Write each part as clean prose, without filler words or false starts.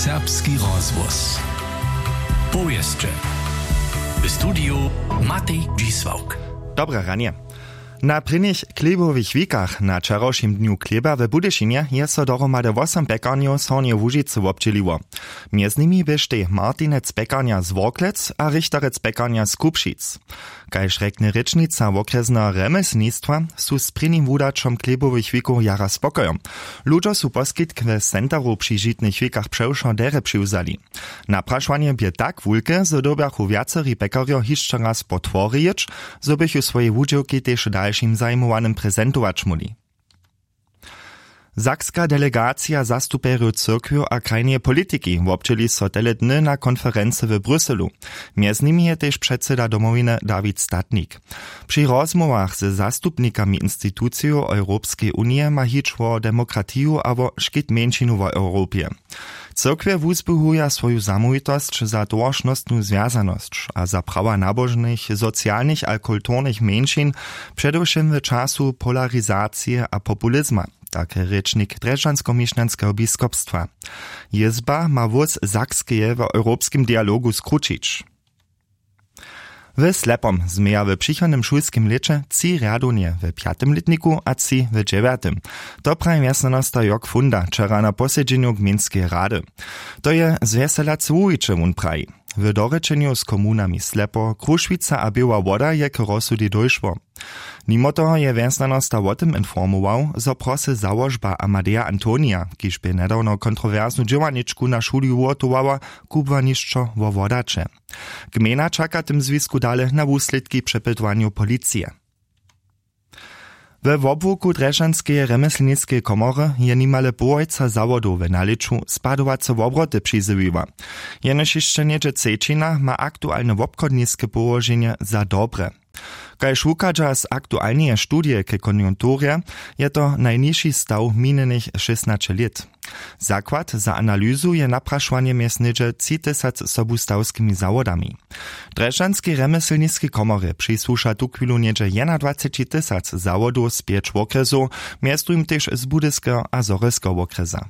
Serbski rozhłos. Powieszcze. W studiu Matej Dzisłauk. Dobre ranie. Na prynych klebowych wikach na wczorajszym dniu kleba w Budyszynie jest so dohromady 8 pekarniów z Hornie Łużycy obdzieliło. Między nimi byście Martinec pekarnia z Worklec a Richterec pekarnia z Kupšic. Kajż rekne rycznica okresna remeslnictwa su z prynym wudaczom klebowych wików jara spokoją. Ludzie su poskitk w centru przy żitnych wikach przewszo dere przyuzali. Napraszwanie bie tak wulke, zo dobiachu wiacery pekarjo jeszcze raz potworić, zo bychu swoje wudziłki też dalszym zajmowanym prezentować muli. Sakska delegacja zastuperju cyrkwiu a krajnie polityki obczeli so tele dny na konferencji w Bruselu. Między nimi je też przedseda domowiny Dawid Statnik. Przy rozmowach ze zastupnikami instytucji Europejskiej Unii ma hić o demokratiju a o szkit mniejszinu w Europie. Cyrkwie wuzbyhuja swoju zamówitość za dorożnostną związaność a za prawa nabożnych, socjalnych a kulturnych mniejszin, przedewším w czasu polaryzacji a populizma. Tak rečnik Drežansko-Mišňanského biskupstwa. Jezba ma wóz Sakskeje w europejskim dialogu skrócić. W Slepom zmieja w przychodnym szulskim lecie 3 rjadonie w 5. letniku a 3 w 9. To prawie miastnosta Jörg Funda wczoraj na posiedzeniu gminskiej rady. To je zweselacujuće on prawi. W dorečenju z komunami Slepo, Krušvica a Biała Woda je k rozsudi dojšło. Mimo toho je wjesnanosta o tym informował, zo prosy założba Amadea Antonia, kiż by nedawno kontrowersnu dziełaniczku na szuli uotowała kubwaniszczo wo wodacze. Gmina czeka tym zwisku dalej na wusledki przepytowaniu policji. W obłuku Drežanskiej remeslnickiej komory je nimale połojca zawodów w naliczu spadowace obroty przyzywiła. Jenoż jeszcze niedzie Cečina ma aktualne obchodnickie położenie za dobre. Kajż ukadza z aktualnej studie ke konjunkturze je to najniższy staw minionych 16 lat. Zakład za analizu je napraszanie miesnycze 3000 sobustawskimi zawodami. Drežanskiej remeslnickiej komory przysłusza tu chwilu niedzie 21 000 zawodów z 5 okresów, miastu im też z Budyskiego a Zoryskiego okresa.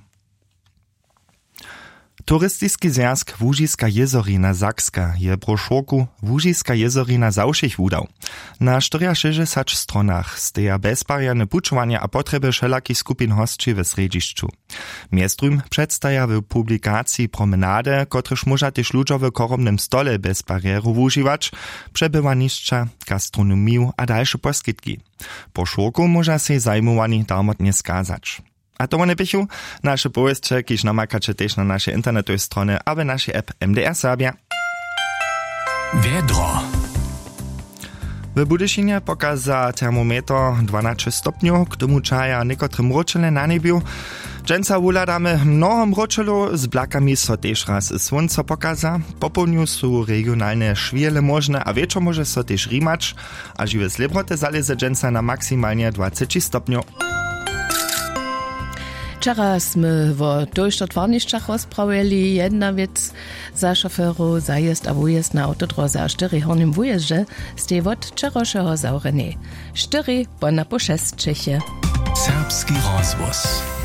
Turystyczny związek Łużyska jezorina Sakska je broszurku Łużyska jezorina zawšich wudał. Na 64 stronach steja bezbarierne pučovania a potrzeby wszelakich skupin hostczy w središću. Miestrum przedstawia w publikacji promenadę, kotryż może też ludzie w korobnym stole bez barieru używać, przebywaniszcza, gastronomię a dalsze poskitki. Broszurku może się zajmowani darmotnie skazać. A to one bychu nasze powieście, kiż namakacie też na nasze internetowe strony, aby nasze app MDR Serbia. Wiedro. W Budyszynie pokaza termometr 12 stopniów, k tomu czaja niekotrym mroczele na niebiu. Dżęca wuladamy mnoho mroczelu, z blakami so też raz słońce pokaza. Po południu są regionalne szwiele możne, a wieczor może so też rimać, a żywe slebrote zaleze dżęca na maksymalnie 20 stopniów. Wczoraj sme o dojštotvarnišćach rozprawili. Jedna vec za šoferu zajezd a vujezd na autodroze a 4 hornym wujeździe stej od wczorajszego zaurene. 4 po na po 6 Čeche. Serbski rozhłos.